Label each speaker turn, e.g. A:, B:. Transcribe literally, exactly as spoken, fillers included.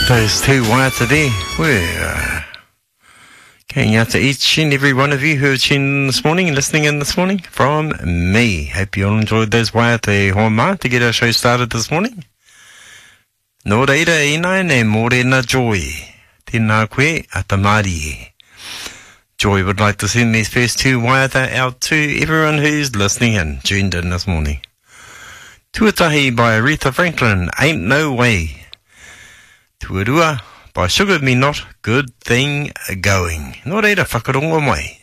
A: Those two waiata there, we're uh, going out to each and every one of you who are tuning in this morning and listening in this morning from me. Hope you all enjoyed those waiata homa to get our show started this morning. Nō reira ina ne mōrena Joy. Tēnā koe a tamari. Joy would like to send these first two waiata out to everyone who's listening in, tuned in this morning. Tuatahi by Aretha Franklin, Ain't No Way. Tuarua by Sugar Me Not, Good Thing Going. Nō reira whakarongo mai.